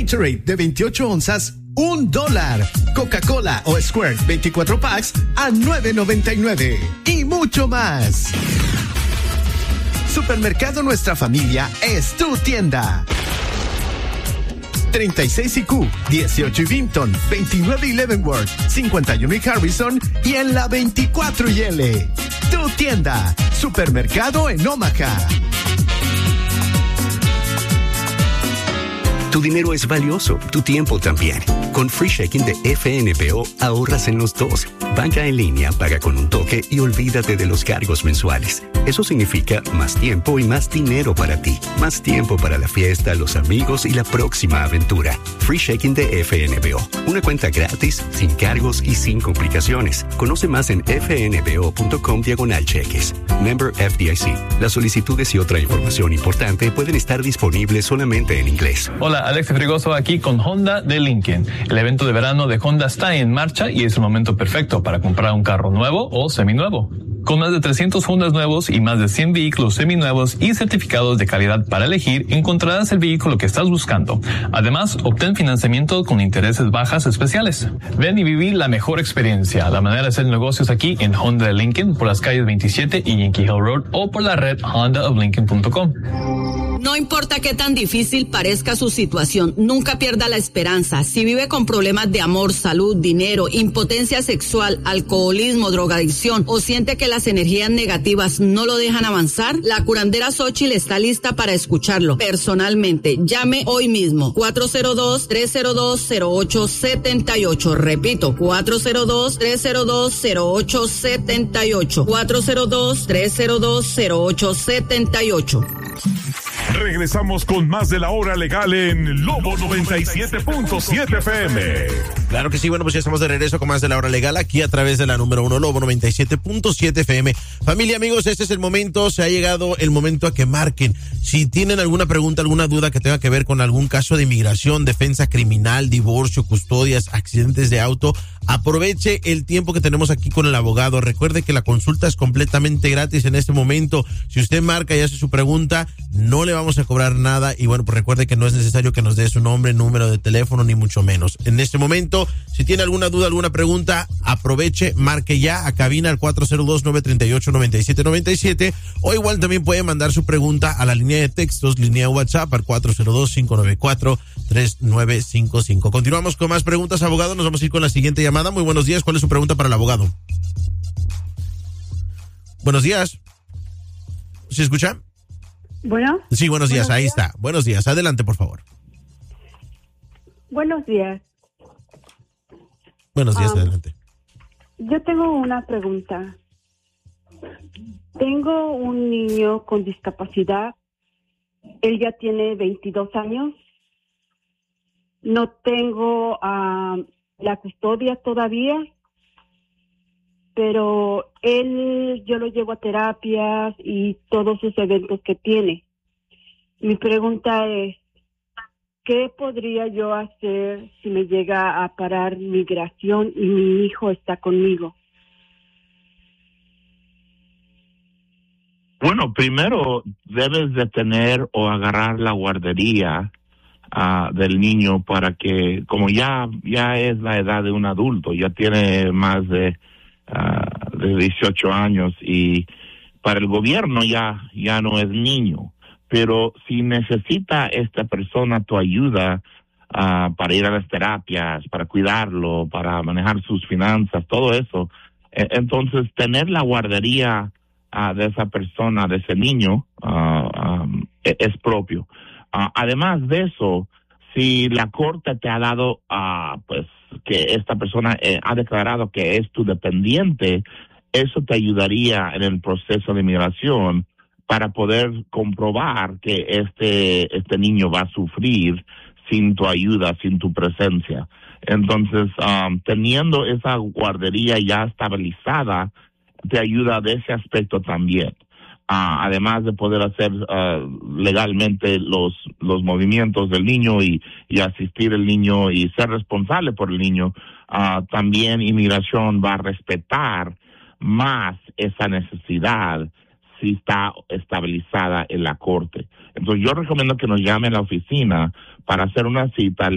Gatorade de 28 onzas, $1. Coca-Cola o Squirt 24 packs a $9.99. Y mucho más. Supermercado Nuestra Familia es tu tienda. 36 IQ, 18 y Vinton, 29 y Leavenworth, 51 y Harrison y en la 24 y L. Tu tienda. Supermercado en Omaha. Tu dinero es valioso, tu tiempo también. Con Free Checking de FNBO ahorras en los dos. Banca en línea, paga con un toque y olvídate de los cargos mensuales. Eso significa más tiempo y más dinero para ti. Más tiempo para la fiesta, los amigos y la próxima aventura. Free Checking de FNBO. Una cuenta gratis, sin cargos y sin complicaciones. Conoce más en fnbo.com/cheques. Member FDIC. Las solicitudes y otra información importante pueden estar disponibles solamente en inglés. Hola, Alex Frigoso aquí con Honda de Lincoln. El evento de verano de Honda está en marcha y es el momento perfecto para comprar un carro nuevo o seminuevo. Con más de 300 Hondas nuevos y más de 100 vehículos seminuevos y certificados de calidad para elegir, encontrarás el vehículo que estás buscando. Además, obtén financiamiento con intereses bajas especiales. Ven y viví la mejor experiencia. La manera de hacer negocios aquí en Honda de Lincoln por las calles 27 y Yankee Hill Road o por la red hondaoflincoln.com. No importa qué tan difícil parezca su situación, nunca pierda la esperanza. Si vive con problemas de amor, salud, dinero, impotencia sexual, alcoholismo, drogadicción o siente que las energías negativas no lo dejan avanzar, la curandera Xóchitl está lista para escucharlo personalmente. Llame hoy mismo. 402-302-0878. Repito, 402-302-0878. 402-302-0878. Regresamos con más de la hora legal en Lobo 97.7 FM. Claro que sí, bueno, pues ya estamos de regreso con más de la hora legal aquí a través de la número 1 Lobo 97.7 FM. Familia, amigos, este es el momento, se ha llegado el momento a que marquen. Si tienen alguna pregunta, alguna duda que tenga que ver con algún caso de inmigración, defensa criminal, divorcio, custodias, accidentes de auto, aproveche el tiempo que tenemos aquí con el abogado. Recuerde que la consulta es completamente gratis en este momento. Si usted marca y hace su pregunta, no le vamos a cobrar nada y bueno, pues recuerde que no es necesario que nos dé su nombre, número de teléfono, ni mucho menos. En este momento, si tiene alguna duda, alguna pregunta, aproveche, marque ya a cabina al 402-938-9797 o igual también puede mandar su pregunta a la línea de textos, línea WhatsApp al 402-594-3955. Continuamos con más preguntas, abogado. Nos vamos a ir con la siguiente llamada. Muy buenos días. ¿Cuál es su pregunta para el abogado? Buenos días. ¿Se escucha? Bueno. Sí, buenos días, ahí está. Buenos días, adelante, por favor. Buenos días. Buenos días, adelante. Yo tengo una pregunta. Tengo un niño con discapacidad. Él ya tiene 22 años. No tengo la custodia todavía, pero yo lo llevo a terapias y todos sus eventos que tiene. Mi pregunta es, ¿qué podría yo hacer si me llega a parar migración y mi hijo está conmigo? Bueno, primero debes de tener o agarrar la guardería del niño para que, como ya es la edad de un adulto, ya tiene más de 18 años y para el gobierno ya no es niño, pero si necesita esta persona tu ayuda para ir a las terapias, para cuidarlo, para manejar sus finanzas, todo eso, entonces tener la guardería de esa persona, de ese niño, es propio. Además de eso, si la corte te ha dado, pues, que esta persona ha declarado que es tu dependiente, eso te ayudaría en el proceso de inmigración para poder comprobar que este niño va a sufrir sin tu ayuda, sin tu presencia. Entonces, teniendo esa guardería ya estabilizada, te ayuda de ese aspecto también. Además de poder hacer legalmente los movimientos del niño y asistir al niño y ser responsable por el niño, también inmigración va a respetar más esa necesidad si está estabilizada en la corte. Entonces yo recomiendo que nos llamen a la oficina para hacer una cita